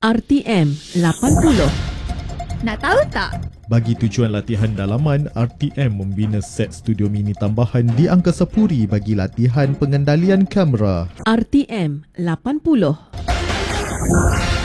RTM 80. Nak tahu tak? Bagi tujuan latihan dalaman, RTM membina set studio mini tambahan di Angkasa Puri bagi latihan pengendalian kamera. RTM 80.